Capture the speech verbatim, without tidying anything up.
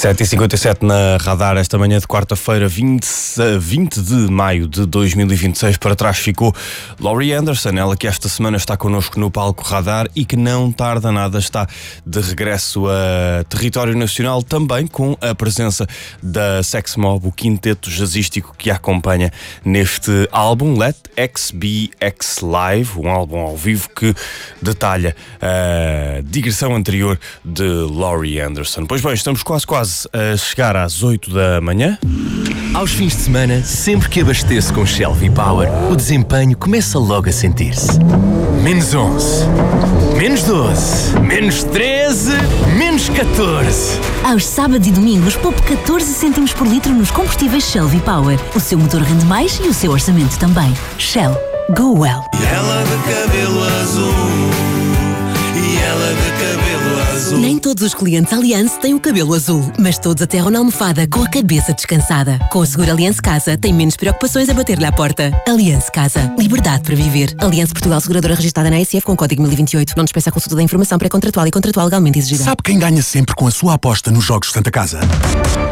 sete e cinquenta e sete na Radar, esta manhã de quarta-feira, vinte, vinte de maio de dois mil e vinte e seis. Para trás ficou Laurie Anderson, ela que esta semana está connosco no palco Radar e que não tarda nada, está de regresso a território nacional, também com a presença da Sex Mob, o quinteto jazzístico que a acompanha neste álbum Let X Be X Live, um álbum ao vivo que detalha a digressão anterior de Laurie Anderson. Pois bem, estamos quase quase a chegar às oito da manhã. Aos fins de semana, sempre que abasteço com Shell V-Power, o desempenho começa logo a sentir-se. Menos onze, menos doze, menos treze, menos catorze. Aos sábados e domingos, poupe catorze cêntimos por litro nos combustíveis Shell V-Power. O seu motor rende mais e o seu orçamento também. Shell. Go well. E ela de cabelo azul. E ela de cabelo azul. Nem todos os clientes Allianz têm o cabelo azul, mas todos aterram na almofada com a cabeça descansada. Com o seguro Allianz Casa, tem menos preocupações a bater-lhe à porta. Allianz Casa. Liberdade para viver. Allianz Portugal, seguradora registrada na A S F com código mil e vinte e oito. Não dispensa a consulta da informação pré-contratual e contratual legalmente exigida. Sabe quem ganha sempre com a sua aposta nos jogos Santa Casa?